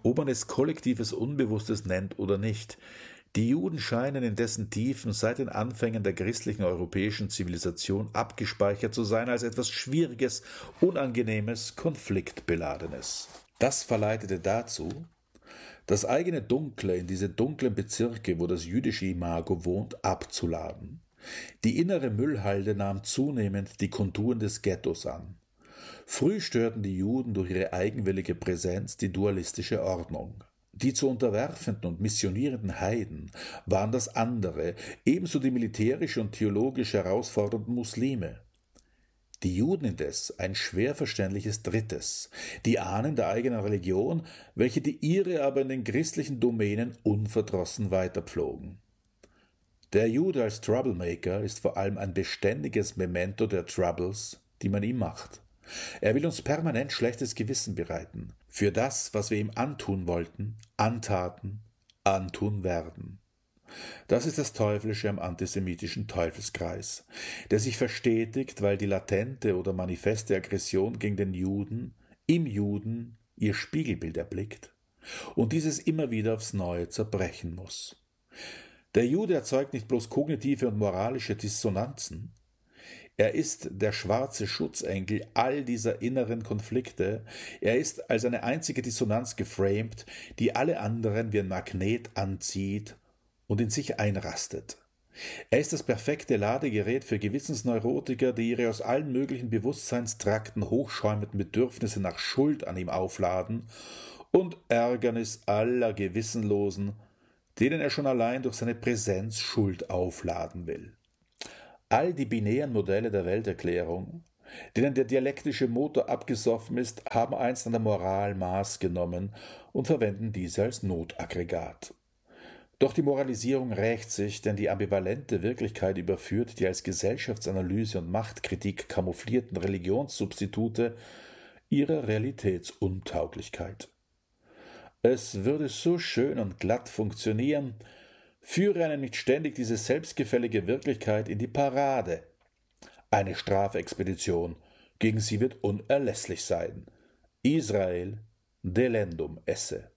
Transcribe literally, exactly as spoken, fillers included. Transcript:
ob man es kollektives Unbewusstes nennt oder nicht. Die Juden scheinen in dessen Tiefen seit den Anfängen der christlichen europäischen Zivilisation abgespeichert zu sein als etwas Schwieriges, Unangenehmes, Konfliktbeladenes. Das verleitete dazu, das eigene Dunkle in diese dunklen Bezirke, wo das jüdische Imago wohnt, abzuladen. Die innere Müllhalde nahm zunehmend die Konturen des Ghettos an. Früh störten die Juden durch ihre eigenwillige Präsenz die dualistische Ordnung. Die zu unterwerfenden und missionierenden Heiden waren das andere, ebenso die militärisch und theologisch herausfordernden Muslime. Die Juden indes ein schwer verständliches Drittes, die Ahnen der eigenen Religion, welche die ihre aber in den christlichen Domänen unverdrossen weiterpflogen. Der Jude als Troublemaker ist vor allem ein beständiges Memento der Troubles, die man ihm macht. Er will uns permanent schlechtes Gewissen bereiten, für das, was wir ihm antun wollten, antaten, antun werden. Das ist das Teuflische am antisemitischen Teufelskreis, der sich verstetigt, weil die latente oder manifeste Aggression gegen den Juden im Juden ihr Spiegelbild erblickt und dieses immer wieder aufs Neue zerbrechen muss. Der Jude erzeugt nicht bloß kognitive und moralische Dissonanzen, er ist der schwarze Schutzengel all dieser inneren Konflikte, er ist als eine einzige Dissonanz geframed, die alle anderen wie ein Magnet anzieht und in sich einrastet. Er ist das perfekte Ladegerät für Gewissensneurotiker, die ihre aus allen möglichen Bewusstseinstrakten hochschäumenden Bedürfnisse nach Schuld an ihm aufladen und Ärgernis aller Gewissenlosen, denen er schon allein durch seine Präsenz Schuld aufladen will. All die binären Modelle der Welterklärung, denen der dialektische Motor abgesoffen ist, haben einst an der Moral Maß genommen und verwenden diese als Notaggregat. Doch die Moralisierung rächt sich, denn die ambivalente Wirklichkeit überführt die als Gesellschaftsanalyse und Machtkritik kamouflierten Religionssubstitute ihrer Realitätsuntauglichkeit. Es würde so schön und glatt funktionieren, führe einen nicht ständig diese selbstgefällige Wirklichkeit in die Parade. Eine Strafexpedition gegen sie wird unerlässlich sein. Israel delendum esse.